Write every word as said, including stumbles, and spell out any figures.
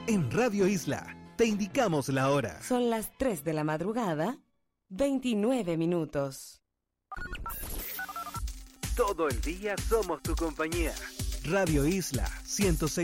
En Radio Isla, te indicamos la hora. Son las tres de la madrugada, veintinueve minutos. Todo el día somos tu compañía. Radio Isla ciento seis.